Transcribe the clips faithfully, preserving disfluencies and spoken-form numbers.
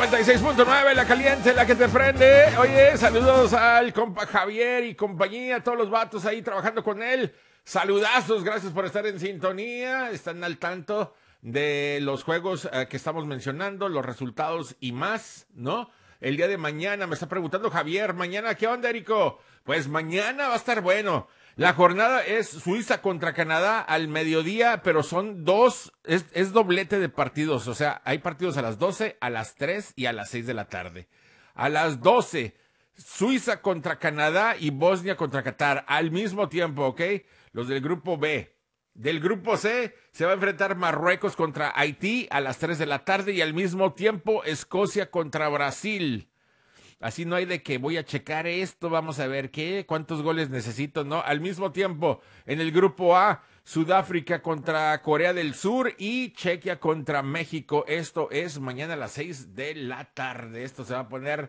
noventa y seis punto nueve, la caliente, la que te prende. Oye, saludos al compa Javier y compañía, todos los vatos ahí trabajando con él. Saludazos, gracias por estar en sintonía. Están al tanto de los juegos eh, que estamos mencionando, los resultados y más, ¿no? El día de mañana, me está preguntando Javier, mañana, ¿qué onda, Erico? Pues mañana va a estar bueno. La jornada es Suiza contra Canadá al mediodía, pero son dos, es, es doblete de partidos. O sea, hay partidos a las doce, a las tres y a las seis de la tarde. A las doce, Suiza contra Canadá y Bosnia contra Qatar al mismo tiempo, ¿ok? Los del grupo B. Del grupo C se va a enfrentar Marruecos contra Haití a las tres de la tarde y al mismo tiempo Escocia contra Brasil. Así no hay de que voy a checar esto, vamos a ver qué, cuántos goles necesito, ¿no? Al mismo tiempo, en el grupo A, Sudáfrica contra Corea del Sur y Chequia contra México. Esto es mañana a las seis de la tarde. Esto se va a poner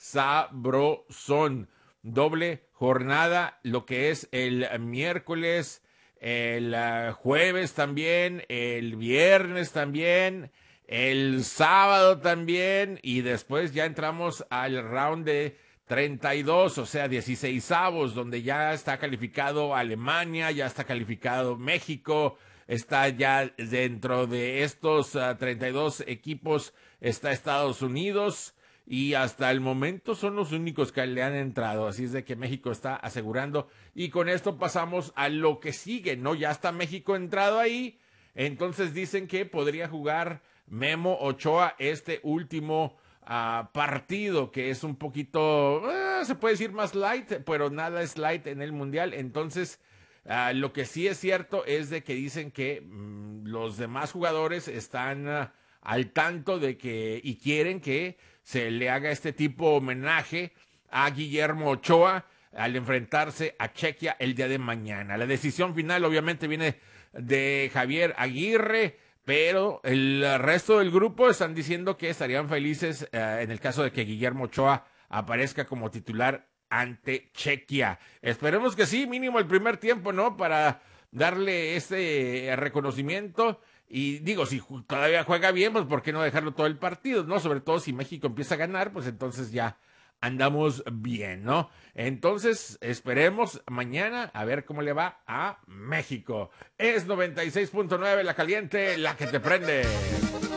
sabrosón. Doble jornada, lo que es el miércoles, el uh, jueves también, el viernes también, el sábado también, y después ya entramos al round de treinta y dos, o sea, dieciseisavos, donde ya está calificado Alemania, ya está calificado México, está ya dentro de estos uh, treinta y dos equipos, está Estados Unidos, y hasta el momento son los únicos que le han entrado, así es de que México está asegurando, y con esto pasamos a lo que sigue, ¿no? Ya está México entrado ahí, entonces dicen que podría jugar Memo Ochoa este último uh, partido, que es un poquito, uh, se puede decir más light, pero nada es light en el Mundial. Entonces, uh, lo que sí es cierto es de que dicen que um, los demás jugadores están uh, al tanto de que y quieren que se le haga este tipo de homenaje a Guillermo Ochoa al enfrentarse a Chequia el día de mañana. La decisión final obviamente viene de Javier Aguirre, pero el resto del grupo están diciendo que estarían felices uh, en el caso de que Guillermo Ochoa aparezca como titular ante Chequia. Esperemos que sí, mínimo el primer tiempo, ¿no? Para darle ese reconocimiento. Y digo, si todavía juega bien, pues ¿por qué no dejarlo todo el partido, no? Sobre todo si México empieza a ganar, pues entonces ya andamos bien, ¿no? Entonces, esperemos mañana a ver cómo le va a México. Es noventa y seis punto nueve, la caliente, la que te prende.